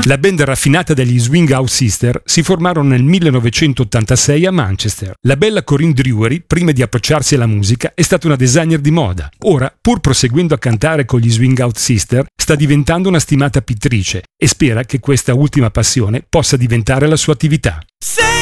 La band raffinata degli Swing Out Sister si formarono nel 1986 a Manchester. La bella Corinne Drury, prima di approcciarsi alla musica, è stata una designer di moda. Ora, pur proseguendo a cantare con gli Swing Out Sister, sta diventando una stimata pittrice e spera che questa ultima passione possa diventare la sua attività.